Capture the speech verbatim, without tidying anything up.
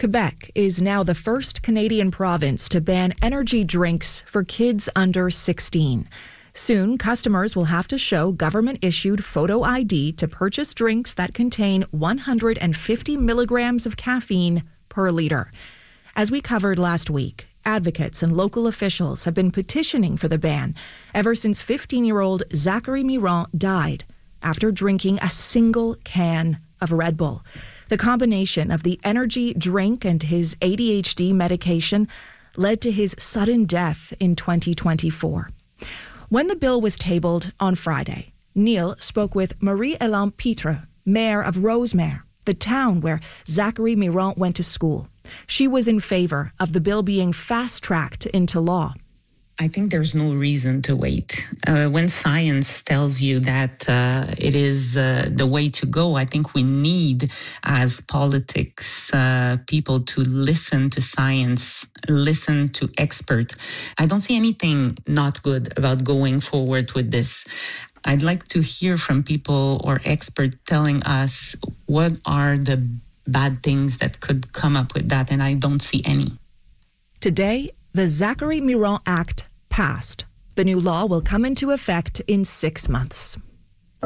Quebec is now the first Canadian province to ban energy drinks for kids under sixteen. Soon, customers will have to show government-issued photo I D to purchase drinks that contain one hundred fifty milligrams of caffeine per liter. As we covered last week, advocates and local officials have been petitioning for the ban ever since fifteen-year-old Zachary Miron died after drinking a single can of Red Bull. The combination of the energy drink and his A D H D medication led to his sudden death in twenty twenty-four. When the bill was tabled on Friday, Neil spoke with Marie-Hélène Pitre, mayor of Rosemère, the town where Zachary Miron went to school. She was in favor of the bill being fast-tracked into law. I think there's no reason to wait. Uh, when science tells you that uh, it is uh, the way to go, I think we need, as politics uh, people, to listen to science, listen to experts. I don't see anything not good about going forward with this. I'd like to hear from people or experts telling us what are the bad things that could come up with that, and I don't see any. Today, the Zachary Miron Act passed. The new law will come into effect in six months.